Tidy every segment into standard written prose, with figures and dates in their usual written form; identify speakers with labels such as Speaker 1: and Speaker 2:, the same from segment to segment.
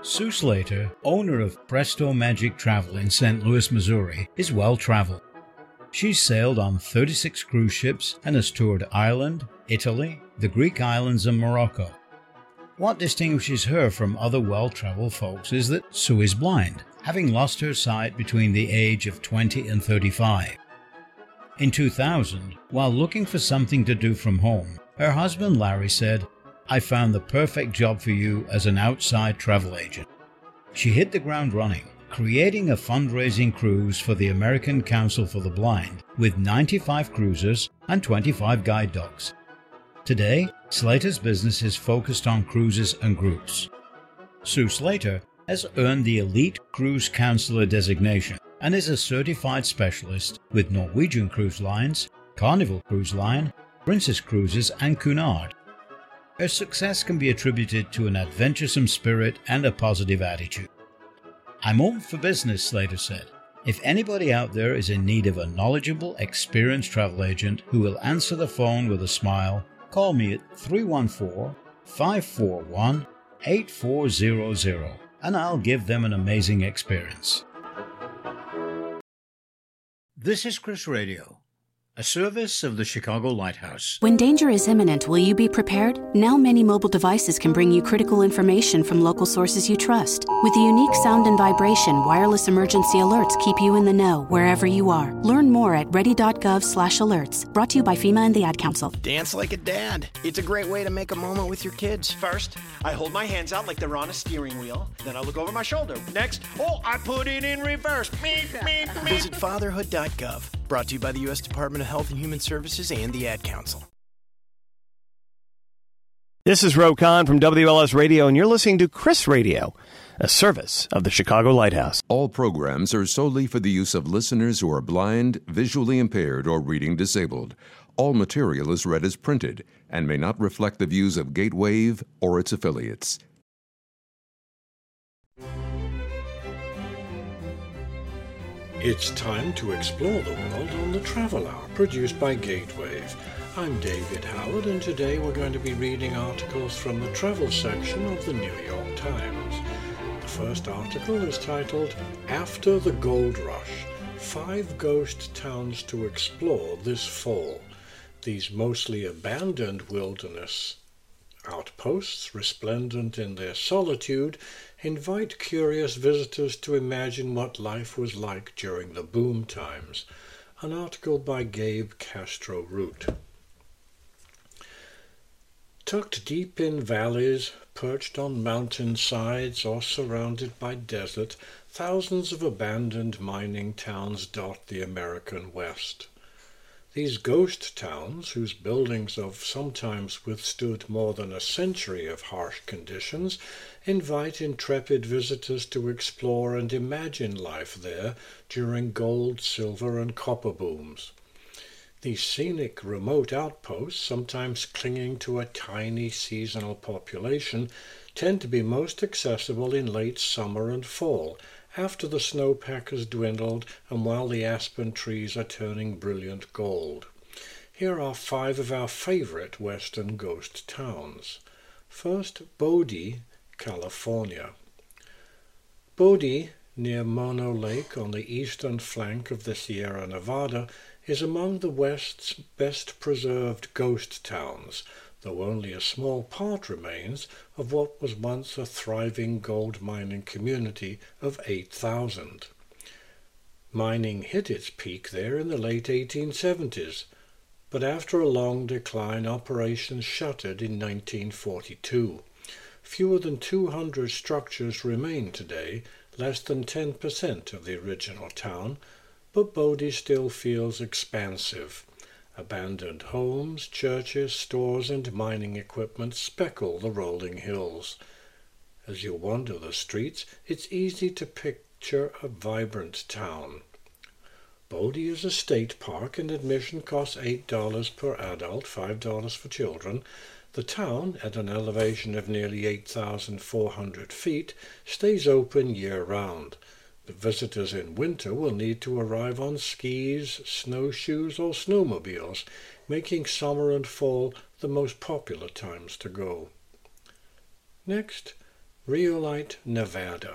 Speaker 1: Sue Slater, owner of Presto Magic Travel in St. Louis, Missouri, is well-traveled. She's sailed on 36 cruise ships and has toured Ireland, Italy, the Greek islands and Morocco. What distinguishes her from other well-traveled folks is that Sue is blind, having lost her sight between the age of 20 and 35. In 2000, while looking for something to do from home, her husband Larry said, "I found the perfect job for you as an outside travel agent." She hit the ground running, creating a fundraising cruise for the American Council for the Blind with 95 cruisers and 25 guide dogs. Today, Slater's business is focused on cruises and groups. Sue Slater has earned the Elite Cruise Counselor designation and is a certified specialist with Norwegian Cruise Lines, Carnival Cruise Line, Princess Cruises and Cunard. Her success can be attributed to an adventuresome spirit and a positive attitude. "I'm open for business," Slater said. "If anybody out there is in need of a knowledgeable, experienced travel agent who will answer the phone with a smile, call me at 314-541-8400 and I'll give them an amazing experience." This is Chris Radio, a service of the Chicago Lighthouse.
Speaker 2: When danger is imminent, will you be prepared? Now many mobile devices can bring you critical information from local sources you trust. With the unique sound and vibration, wireless emergency alerts keep you in the know wherever you are. Learn more at ready.gov/alerts. Brought to you by FEMA and the Ad Council.
Speaker 3: Dance like a dad. It's a great way to make a moment with your kids.
Speaker 4: First, I hold my hands out like they're on a steering wheel. Then I look over my shoulder. Next, I put it in reverse.
Speaker 3: Visit fatherhood.gov. Brought to you by the U.S. Department of Health and Human Services and the Ad Council.
Speaker 5: This is Ro Khan from WLS Radio, and you're listening to Chris Radio, a service of the Chicago Lighthouse.
Speaker 6: All programs are solely for the use of listeners who are blind, visually impaired, or reading disabled. All material is read as printed and may not reflect the views of Gatewave or its affiliates.
Speaker 7: It's time to explore the world on the Travel Hour, produced by Gatewave. I'm David Howard, and today we're going to be reading articles from the travel section of the New York Times. The first article is titled, "After the Gold Rush, 5 Ghost Towns to Explore This Fall." These mostly abandoned wilderness outposts, resplendent in their solitude, invite curious visitors to imagine what life was like during the boom times. An article by Gabe Castro-Root. Tucked deep in valleys, perched on mountain sides, or surrounded by desert, thousands of abandoned mining towns dot the American West. These ghost towns, whose buildings have sometimes withstood more than a century of harsh conditions, invite intrepid visitors to explore and imagine life there during gold, silver, and copper booms. These scenic remote outposts, sometimes clinging to a tiny seasonal population, tend to be most accessible in late summer and fall, after the snowpack has dwindled and while the aspen trees are turning brilliant gold. Here are 5 of our favorite western ghost towns. First, Bodie, California. Bodie, near Mono Lake on the eastern flank of the Sierra Nevada, is among the West's best preserved ghost towns, though only a small part remains of what was once a thriving gold mining community of 8,000. Mining hit its peak there in the late 1870s, but after a long decline, operations shuttered in 1942. Fewer than 200 structures remain today, less than 10% of the original town, but Bodie still feels expansive. Abandoned homes, churches, stores, and mining equipment speckle the rolling hills. As you wander the streets, it's easy to picture a vibrant town. Bodie is a state park, and admission costs $8 per adult, $5 for children. The town, at an elevation of nearly 8,400 feet, stays open year-round. The visitors in winter will need to arrive on skis, snowshoes, or snowmobiles, making summer and fall the most popular times to go. Next, Rhyolite, Nevada.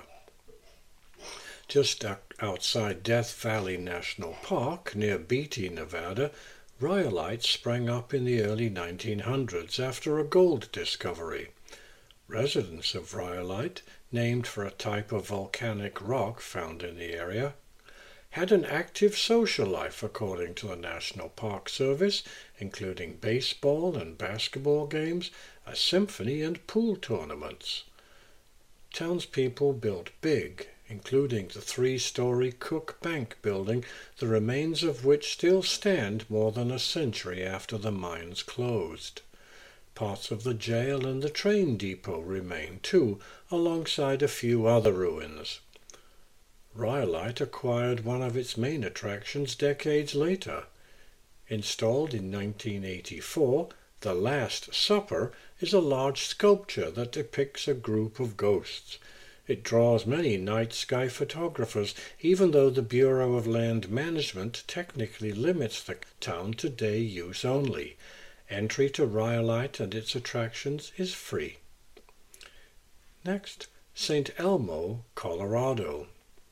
Speaker 7: Just outside Death Valley National Park, near Beatty, Nevada, rhyolite sprang up in the early 1900s after a gold discovery. Residents of rhyolite, named for a type of volcanic rock found in the area, had an active social life according to the National Park Service, including baseball and basketball games, a symphony and pool tournaments. Townspeople built big, including the 3-story Cook Bank building, the remains of which still stand more than a century after the mines closed. Parts of the jail and the train depot remain too, alongside a few other ruins. Rhyolite acquired one of its main attractions decades later. Installed in 1984, The Last Supper is a large sculpture that depicts a group of ghosts. It draws many night sky photographers, even though the Bureau of Land Management technically limits the town to day use only. Entry to Rhyolite and its attractions is free. Next, St. Elmo, Colorado.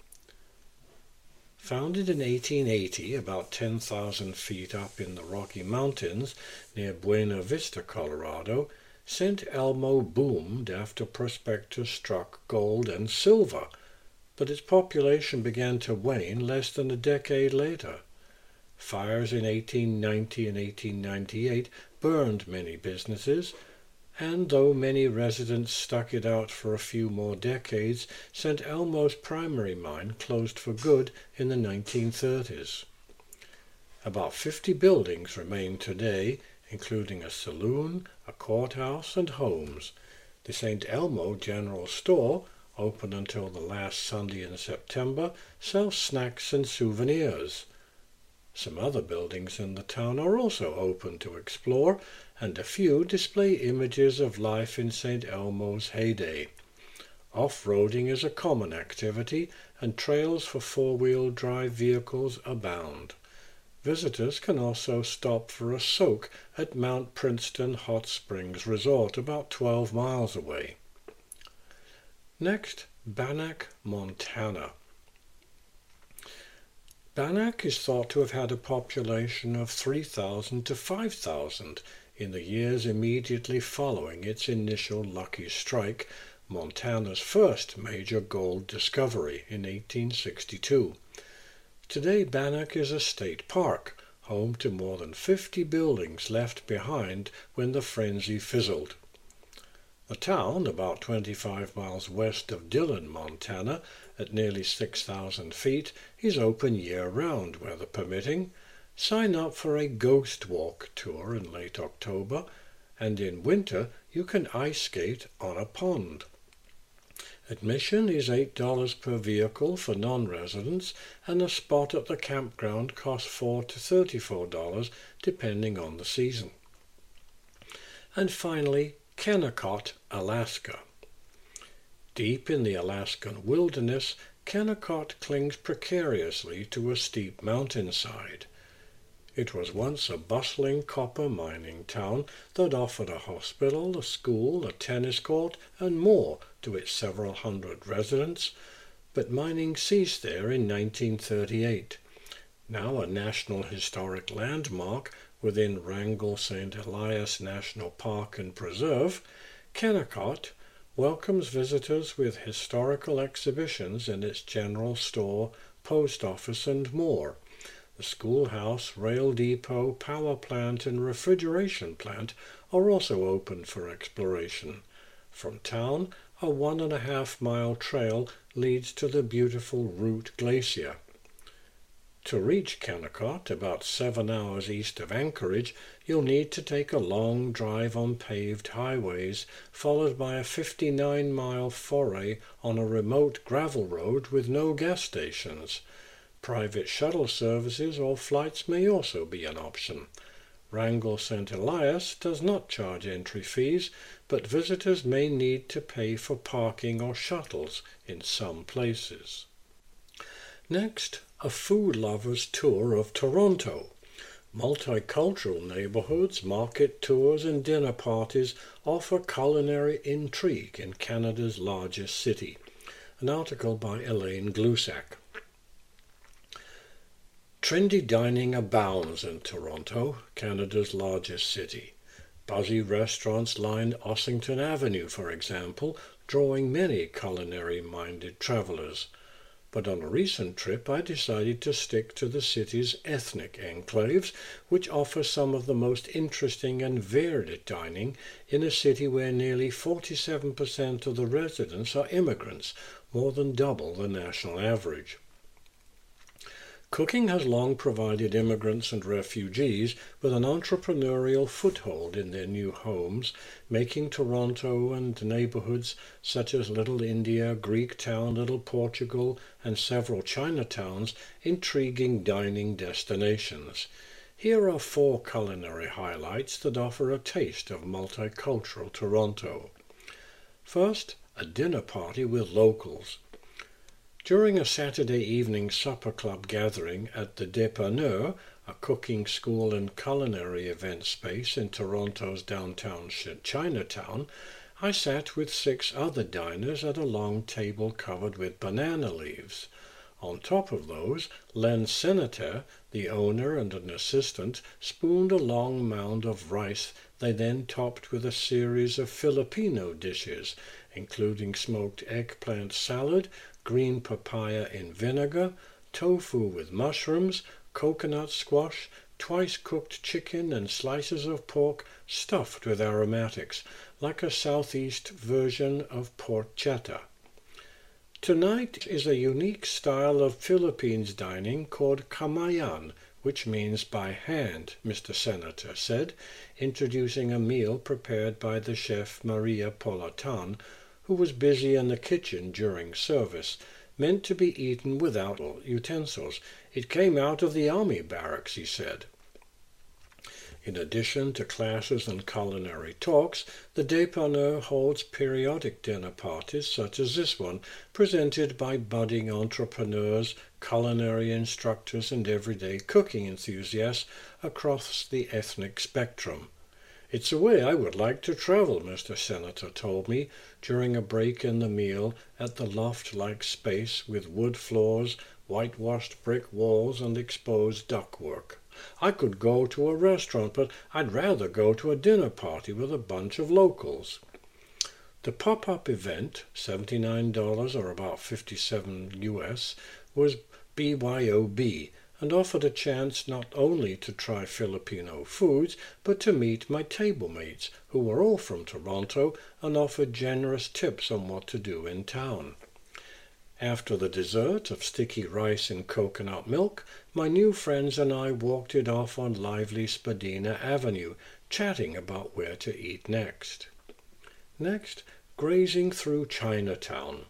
Speaker 7: Founded in 1880, about 10,000 feet up in the Rocky Mountains near Buena Vista, Colorado, St. Elmo boomed after prospectors struck gold and silver, but its population began to wane less than a decade later. Fires in 1890 and 1898 burned many businesses, and though many residents stuck it out for a few more decades, St. Elmo's primary mine closed for good in the 1930s. About 50 buildings remain today, including a saloon, a courthouse, and homes. The St. Elmo General Store, open until the last Sunday in September, sells snacks and souvenirs. Some other buildings in the town are also open to explore, and a few display images of life in St. Elmo's heyday. Off-roading is a common activity, and trails for four-wheel drive vehicles abound. Visitors can also stop for a soak at Mount Princeton Hot Springs Resort, about 12 miles away. Next, Bannack, Montana. Bannack is thought to have had a population of 3,000 to 5,000 in the years immediately following its initial lucky strike, Montana's first major gold discovery in 1862. Today, Bannack is a state park, home to more than 50 buildings left behind when the frenzy fizzled. The town, about 25 miles west of Dillon, Montana, at nearly 6,000 feet, is open year-round, weather permitting. Sign up for a Ghost Walk tour in late October, and in winter you can ice skate on a pond. Admission is $8 per vehicle for non-residents, and a spot at the campground costs $4 to $34, depending on the season. And finally, Kennecott, Alaska. Deep in the Alaskan wilderness, Kennecott clings precariously to a steep mountainside. It was once a bustling copper mining town that offered a hospital, a school, a tennis court, and more to its several hundred residents, but mining ceased there in 1938. Now a National Historic Landmark within Wrangell St. Elias National Park and Preserve, Kennecott welcomes visitors with historical exhibitions in its general store, post office, and more. The schoolhouse, rail depot, power plant, and refrigeration plant are also open for exploration. From town, a 1.5-mile trail leads to the beautiful Root Glacier. To reach Kennecott, about 7 hours east of Anchorage, you'll need to take a long drive on paved highways, followed by a 59-mile foray on a remote gravel road with no gas stations. Private shuttle services or flights may also be an option. Wrangell St. Elias does not charge entry fees, but visitors may need to pay for parking or shuttles in some places. Next, a food lover's tour of Toronto. Multicultural neighborhoods, market tours, and dinner parties offer culinary intrigue in Canada's largest city. An article by Elaine Glusack. Trendy dining abounds in Toronto, Canada's largest city. Buzzy restaurants line Ossington Avenue, for example, drawing many culinary-minded travelers. But on a recent trip I decided to stick to the city's ethnic enclaves, which offer some of the most interesting and varied dining in a city where nearly 47% of the residents are immigrants, more than double the national average. Cooking has long provided immigrants and refugees with an entrepreneurial foothold in their new homes, making Toronto and neighborhoods such as Little India, Greek Town, Little Portugal, and several Chinatowns intriguing dining destinations. Here are 4 culinary highlights that offer a taste of multicultural Toronto. First, a dinner party with locals. During a Saturday evening supper club gathering at the Dépanneur, a cooking school and culinary event space in Toronto's downtown Chinatown, I sat with 6 other diners at a long table covered with banana leaves. On top of those, Len Senator, the owner and an assistant, spooned a long mound of rice they then topped with a series of Filipino dishes, including smoked eggplant salad, green papaya in vinegar, tofu with mushrooms, coconut squash, twice-cooked chicken and slices of pork stuffed with aromatics, like a southeast version of porchetta. Tonight is a unique style of Philippines dining called kamayan, which means by hand, Mr. Senator said, introducing a meal prepared by the chef Maria Polatan, who was busy in the kitchen during service, meant to be eaten without utensils. It came out of the army barracks, he said. In addition to classes and culinary talks, the Dépanneur holds periodic dinner parties such as this one, presented by budding entrepreneurs, culinary instructors, and everyday cooking enthusiasts across the ethnic spectrum. "It's a way I would like to travel," Mr. Senator told me during a break in the meal at the loft-like space with wood floors, whitewashed brick walls, and exposed ductwork. "I could go to a restaurant, but I'd rather go to a dinner party with a bunch of locals." The pop-up event, $79 or about $57 US, was BYOB, and offered a chance not only to try Filipino foods, but to meet my table mates, who were all from Toronto, and offered generous tips on what to do in town. After the dessert of sticky rice and coconut milk, my new friends and I walked it off on lively Spadina Avenue, chatting about where to eat next. Next, grazing through Chinatown.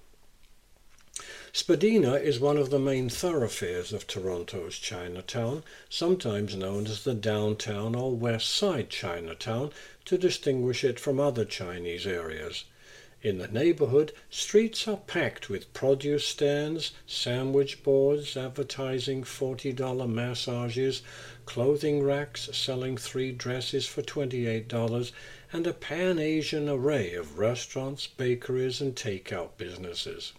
Speaker 7: Spadina is one of the main thoroughfares of Toronto's Chinatown, sometimes known as the downtown or west side Chinatown, to distinguish it from other Chinese areas. In the neighborhood, streets are packed with produce stands, sandwich boards advertising $40 massages, clothing racks selling 3 dresses for $28, and a pan-Asian array of restaurants, bakeries, and take-out businesses.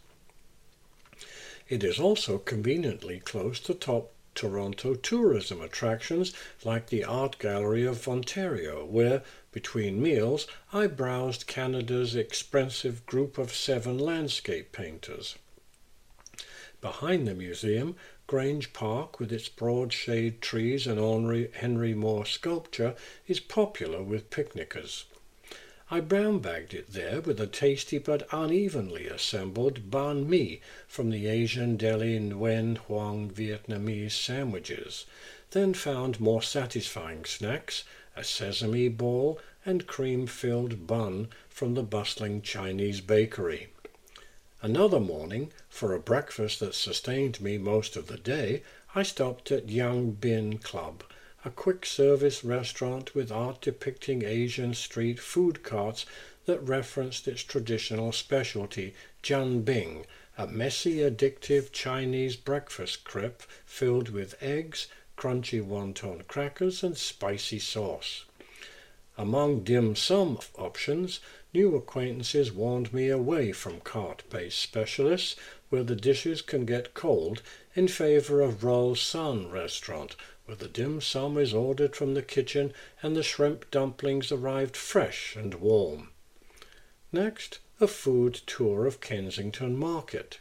Speaker 7: It is also conveniently close to top Toronto tourism attractions like the Art Gallery of Ontario, where, between meals, I browsed Canada's expressive group of 7 landscape painters. Behind the museum, Grange Park, with its broad shade trees and Henry Moore sculpture, is popular with picnickers. I brown-bagged it there with a tasty but unevenly assembled banh mi from the Asian deli Nguyen Huang Vietnamese sandwiches, then found more satisfying snacks, a sesame ball and cream-filled bun from the bustling Chinese bakery. Another morning, for a breakfast that sustained me most of the day, I stopped at Yang Bin Club, a quick-service restaurant with art depicting Asian street food carts that referenced its traditional specialty, jianbing, a messy, addictive Chinese breakfast crepe filled with eggs, crunchy wonton crackers and spicy sauce. Among dim sum options, new acquaintances warned me away from cart-based specialists where the dishes can get cold in favor of Roll San restaurant, where the dim sum is ordered from the kitchen and the shrimp dumplings arrived fresh and warm. Next, a food tour of Kensington Market.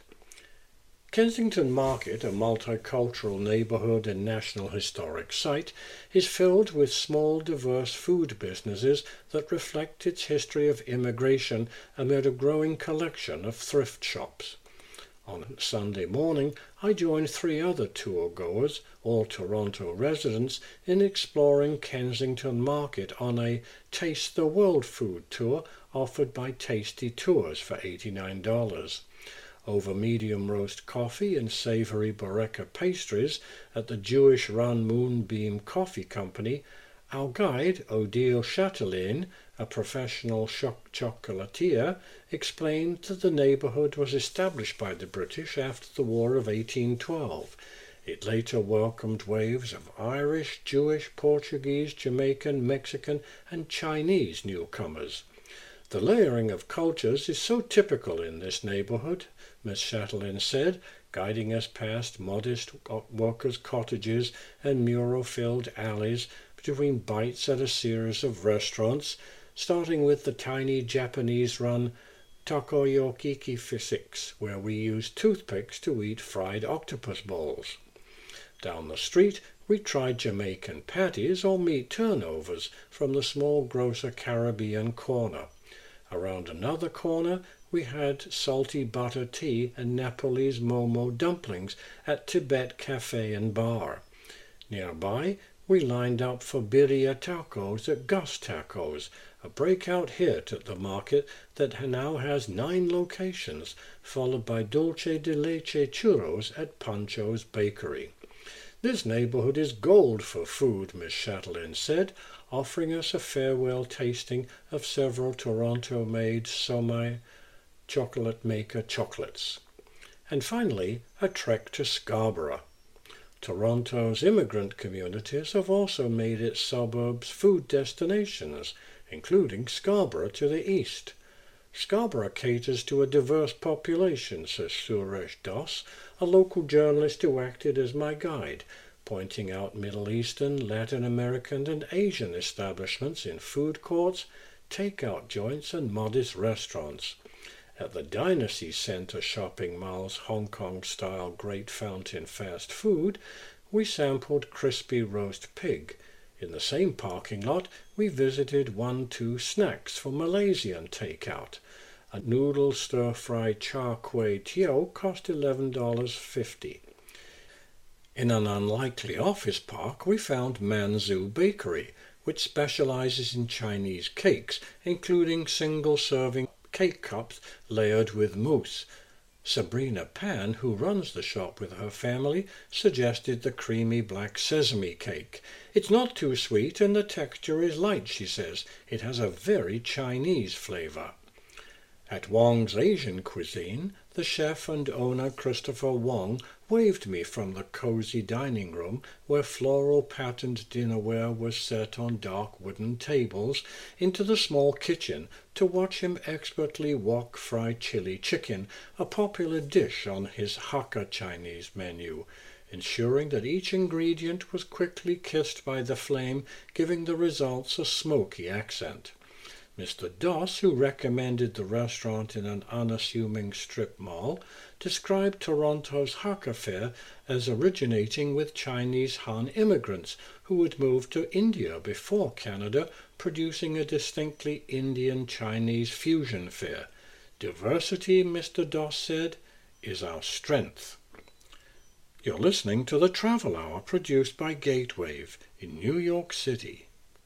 Speaker 7: Kensington Market, a multicultural neighbourhood and National Historic Site, is filled with small, diverse food businesses that reflect its history of immigration amid a growing collection of thrift shops. On Sunday morning, I joined 3 other tour-goers, all Toronto residents, in exploring Kensington Market on a Taste the World food tour offered by Tasty Tours for $89. Over medium roast coffee and savoury Boreka pastries at the Jewish-run Moonbeam Coffee Company, our guide, Odile Chatelain, a professional chocolatier, explained that the neighbourhood was established by the British after the War of 1812. It later welcomed waves of Irish, Jewish, Portuguese, Jamaican, Mexican and Chinese newcomers. The layering of cultures is so typical in this neighbourhood, Miss Chatelain said, guiding us past modest workers' cottages and mural-filled alleys between bites at a series of restaurants, starting with the tiny Japanese-run Takoyaki Physics, where we use toothpicks to eat fried octopus balls. Down the street, we tried Jamaican patties or meat turnovers from the small grocer Caribbean Corner. Around another corner, we had salty butter tea and Nepalese momo dumplings at Tibet Cafe and Bar. Nearby, we lined up for birria tacos at Gus Tacos, a breakout hit at the market that now has 9 locations, followed by dulce de leche churros at Pancho's Bakery. This neighbourhood is gold for food, Miss Chatelain said, offering us a farewell tasting of several Toronto-made Somai chocolate maker chocolates. And finally, a trek to Scarborough. Toronto's immigrant communities have also made its suburbs food destinations, including Scarborough to the east. Scarborough caters to a diverse population, says Suresh Das, a local journalist who acted as my guide, pointing out Middle Eastern, Latin American and Asian establishments in food courts, take-out joints and modest restaurants. At the Dynasty Centre shopping mall's Hong Kong-style Great Fountain fast food, we sampled crispy roast pig. In the same parking lot, we visited 1-2 Snacks for Malaysian takeout. A noodle stir-fry char kway teow cost $11.50. In an unlikely office park, we found Manzu Bakery, which specializes in Chinese cakes, including single-serving cake cups layered with mousse. Sabrina Pan, who runs the shop with her family, suggested the creamy black sesame cake. It's not too sweet and the texture is light, she says. It has a very Chinese flavor. At Wong's Asian Cuisine, the chef and owner Christopher Wong waved me from the cozy dining room where floral patterned dinnerware was set on dark wooden tables into the small kitchen to watch him expertly wok fried chili chicken, a popular dish on his Hakka Chinese menu, ensuring that each ingredient was quickly kissed by the flame, giving the results a smoky accent. Mr. Doss, who recommended the restaurant in an unassuming strip mall, described Toronto's Hakka Fair as originating with Chinese Han immigrants who had moved to India before Canada, producing a distinctly Indian-Chinese fusion fair. Diversity, Mr. Doss said, is our strength. You're listening to the Travel Hour produced by Gatewave in New York City.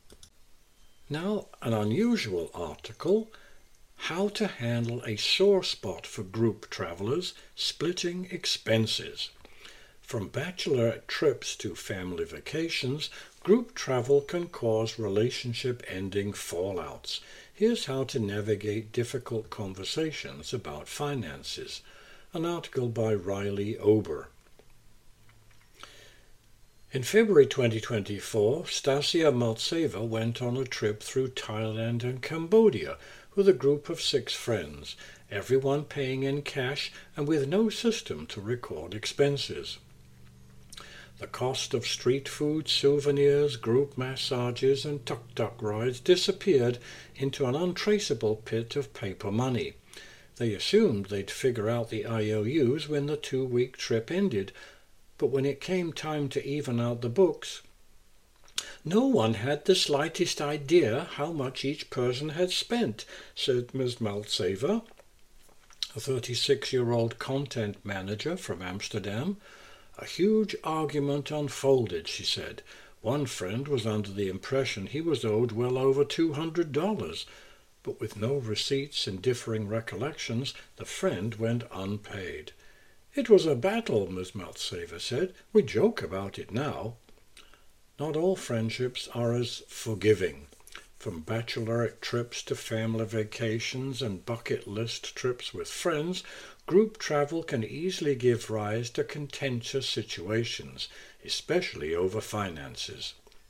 Speaker 7: Now, an unusual article, How to Handle a Sore Spot for Group Travelers, Splitting Expenses. From bachelorette trips to family vacations, group travel can cause relationship-ending fallouts. Here's how to navigate difficult conversations about finances. An article by Riley Ober. In February 2024, Stasia Maltseva went on a trip through Thailand and Cambodia with a group of 6 friends, everyone paying in cash and with no system to record expenses. The cost of street food, souvenirs, group massages and tuk-tuk rides disappeared into an untraceable pit of paper money. They assumed they'd figure out the IOUs when the 2-week trip ended, but when it came time to even out the books, no one had the slightest idea how much each person had spent, said Ms. Maltseva, a 36-year-old content manager from Amsterdam. A huge argument unfolded, she said. One friend was under the impression he was owed well over $200, but with no receipts and differing recollections, the friend went unpaid. It was a battle, Ms. Maltseva said. We joke about it now. Not all friendships are as forgiving. From bachelorette trips to family vacations and bucket list trips with friends, group travel can easily give rise to contentious situations, especially over finances.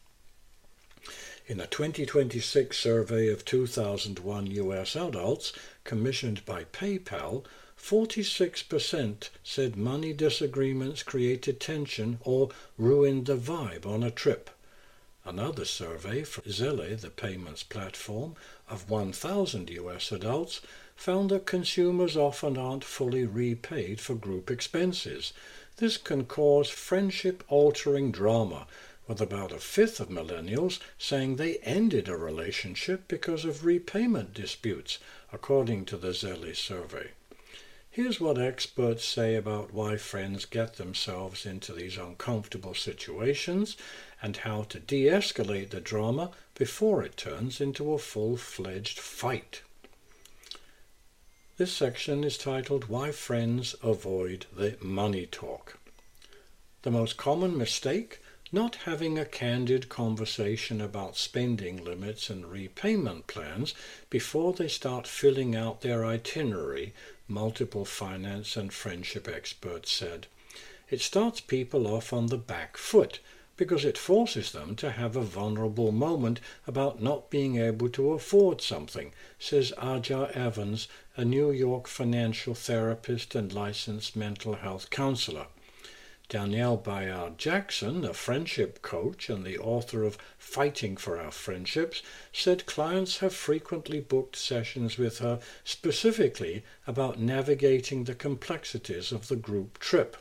Speaker 7: In a 2026 survey of 2001 U.S. adults commissioned by PayPal, 46% said money disagreements created tension or ruined the vibe on a trip. Another survey from Zelle, the payments platform, of 1,000 U.S. adults found that consumers often aren't fully repaid for group expenses. This can cause friendship-altering drama, with about a fifth of millennials saying they ended a relationship because of repayment disputes, according to the Zelle survey. Here's what experts say about why friends get themselves into these uncomfortable situations and how to de-escalate the drama before it turns into a full-fledged fight. This section is titled Why Friends Avoid the Money Talk. The most common mistake? Not having a candid conversation about spending limits and repayment plans before they start filling out their itinerary, multiple finance and friendship experts said. It starts people off on the back foot because it forces them to have a vulnerable moment about not being able to afford something, says Aja Evans, a New York financial therapist and licensed mental health counselor. Danielle Bayard Jackson, a friendship coach and the author of Fighting for Our Friendships, said clients have frequently booked sessions with her specifically about navigating the complexities of the group trip.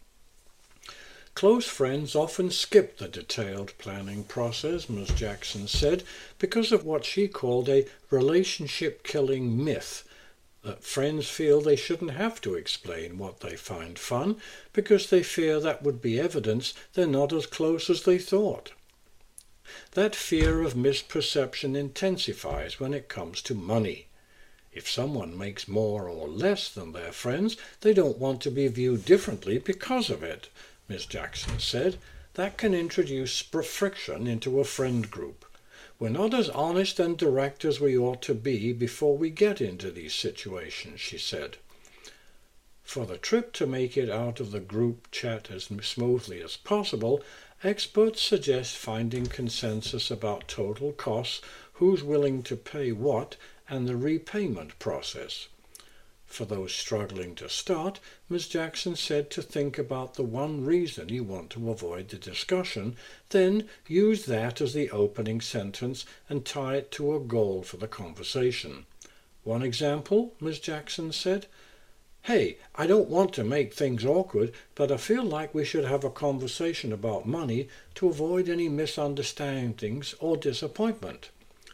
Speaker 7: Close friends often skip the detailed planning process, Ms. Jackson said, because of what she called a relationship-killing myth, that friends feel they shouldn't have to explain what they find fun because they fear that would be evidence they're not as close as they thought. That fear of misperception intensifies when it comes to money. If someone makes more or less than their friends, they don't want to be viewed differently because of it, Ms. Jackson said. That can introduce friction into a friend group. We're not as honest and direct as we ought to be before we get into these situations, she said. For the trip to make it out of the group chat as smoothly as possible, experts suggest finding consensus about total costs, who's willing to pay what, and the repayment process. For those struggling to start, Ms. Jackson said to think about the one reason you want to avoid the discussion, then use that as the opening sentence and tie it to a goal for the conversation. One example, Ms. Jackson said, "Hey, I don't want to make things awkward, but I feel like we should have a conversation about money to avoid any misunderstandings or disappointment."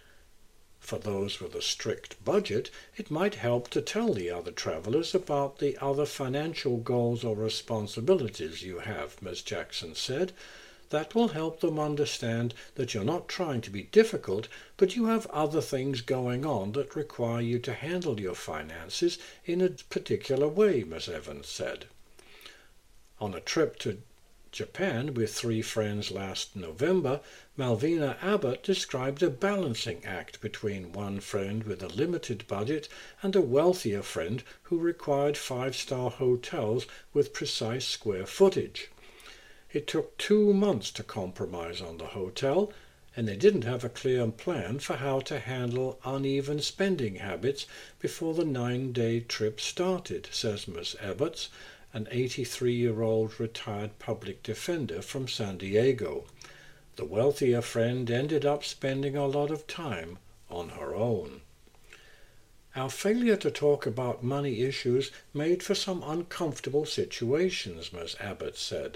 Speaker 7: For those with a strict budget, it might help to tell the other travelers about the other financial goals or responsibilities you have, Ms. Jackson said. That will help them understand that you're not trying to be difficult, but you have other things going on that require you to handle your finances in a particular way, Ms. Evans said. On a trip to Japan with 3 friends last November, Malvina Abbott described a balancing act between one friend with a limited budget and a wealthier friend who required 5-star hotels with precise square footage. It took 2 months to compromise on the hotel, and they didn't have a clear plan for how to handle uneven spending habits before the 9-day trip started, says Miss Ebbets, an 83-year-old retired public defender from San Diego. The wealthier friend ended up spending a lot of time on her own. Our failure to talk about money issues made for some uncomfortable situations, Miss Abbott said.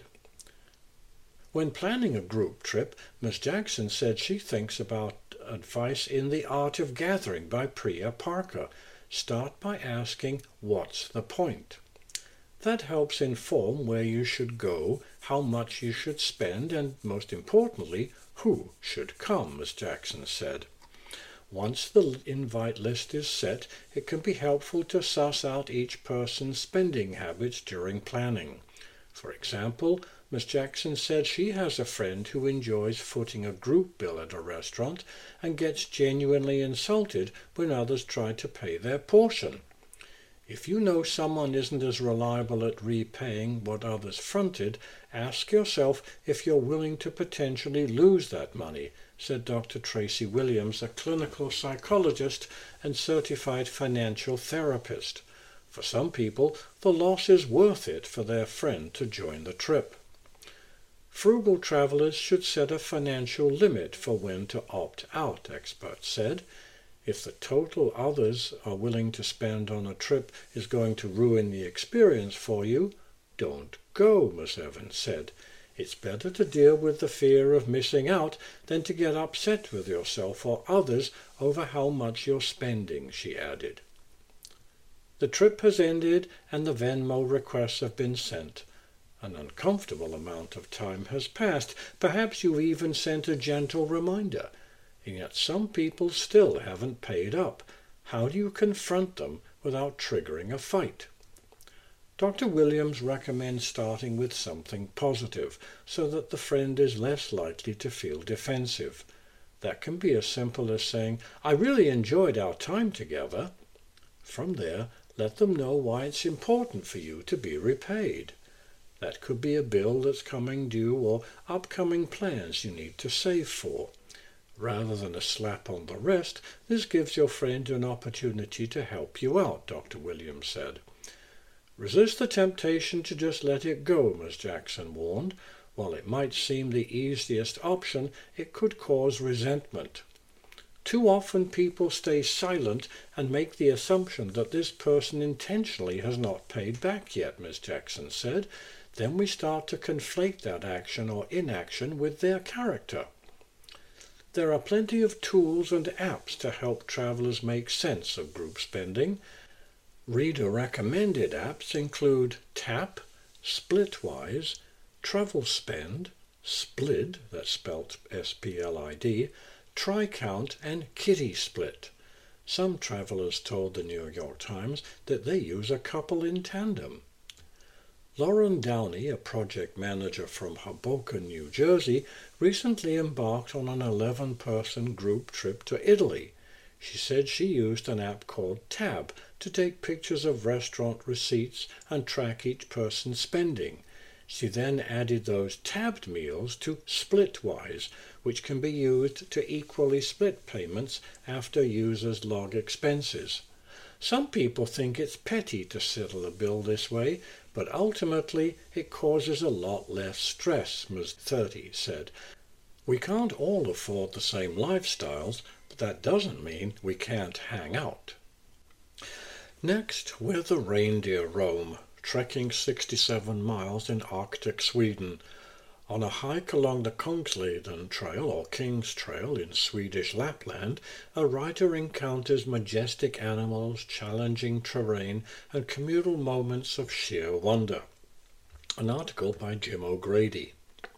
Speaker 7: When planning a group trip, Miss Jackson said she thinks about advice in The Art of Gathering by Priya Parker. Start by asking, what's the point? That helps inform where you should go, how much you should spend, and most importantly, who should come, Miss Jackson said. Once the invite list is set, it can be helpful to suss out each person's spending habits during planning. For example, Miss Jackson said she has a friend who enjoys footing a group bill at a restaurant and gets genuinely insulted when others try to pay their portion. If you know someone isn't as reliable at repaying what others fronted, ask yourself if you're willing to potentially lose that money, said Dr. Tracy Williams, a clinical psychologist and certified financial therapist. For some people, the loss is worth it for their friend to join the trip. Frugal travelers should set a financial limit for when to opt out, experts said. If the total others are willing to spend on a trip is going to ruin the experience for you, don't go, Miss Evans said. It's better to deal with the fear of missing out than to get upset with yourself or others over how much you're spending, she added. The trip has ended and the Venmo requests have been sent. An uncomfortable amount of time has passed. Perhaps you even sent a gentle reminder. And yet some people still haven't paid up. How do you confront them without triggering a fight? Dr. Williams recommends starting with something positive so that the friend is less likely to feel defensive. That can be as simple as saying, "I really enjoyed our time together." From there, let them know why it's important for you to be repaid. That could be a bill that's coming due or upcoming plans you need to save for. Rather than a slap on the wrist, this gives your friend an opportunity to help you out, Dr. Williams said. Resist the temptation to just let it go, Ms. Jackson warned. While it might seem the easiest option, it could cause resentment. Too often people stay silent and make the assumption that this person intentionally has not paid back yet, Ms. Jackson said. Then we start to conflate that action or inaction with their character. There are plenty of tools and apps to help travelers make sense of group spending. Reader-recommended apps include Tap, Splitwise, TravelSpend, Splid, that's spelt S-P-L-I-D, TriCount, and KittySplit. Some travelers told the New York Times that they use a couple in tandem. Lauren Downey, a project manager from Hoboken, New Jersey, recently embarked on an 11-person group trip to Italy. She said she used an app called Tab to take pictures of restaurant receipts and track each person's spending. She then added those tabbed meals to Splitwise, which can be used to equally split payments after users log expenses. Some people think it's petty to settle a bill this way, but ultimately it causes a lot less stress, Ms. 30 said. We can't all afford the same lifestyles, but that doesn't mean we can't hang out. Next, where the reindeer roam, trekking 67 miles in Arctic Sweden. On a hike along the Kungsleden Trail, or King's Trail in Swedish Lapland, a writer encounters majestic animals, challenging terrain, and communal moments of sheer wonder. An article by Jim O'Grady.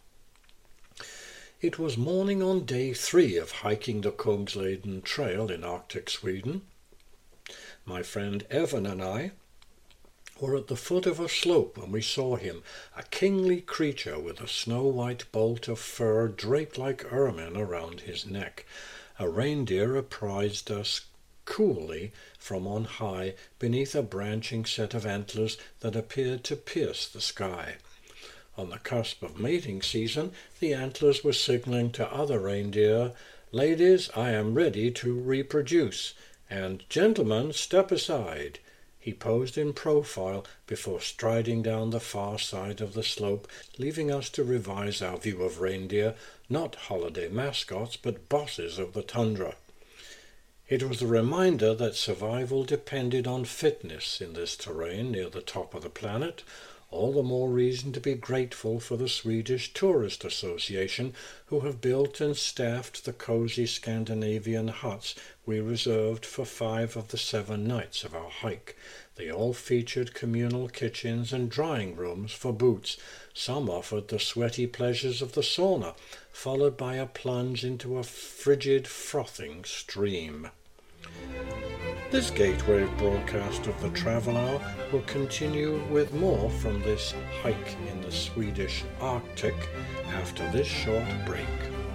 Speaker 7: It was morning on day 3 of hiking the Kungsleden Trail in Arctic Sweden. My friend Evan and I were at the foot of a slope when we saw him, a kingly creature with a snow-white bolt of fur draped like ermine around his neck. A reindeer apprised us coolly from on high beneath a branching set of antlers that appeared to pierce the sky. On the cusp of mating season, the antlers were signaling to other reindeer, "Ladies, I am ready to reproduce," and "Gentlemen, step aside." He posed in profile before striding down the far side of the slope, leaving us to revise our view of reindeer, not holiday mascots, but bosses of the tundra. It was a reminder that survival depended on fitness in this terrain near the top of the planet. All the more reason to be grateful for the Swedish Tourist Association, who have built and staffed the cozy Scandinavian huts we reserved for 5 of the 7 nights of our hike. They all featured communal kitchens and drying rooms for boots. Some offered the sweaty pleasures of the sauna, followed by a plunge into a frigid, frothing stream. This Gateway broadcast of the Travel Hour will continue with more from this hike in the Swedish Arctic after this short break.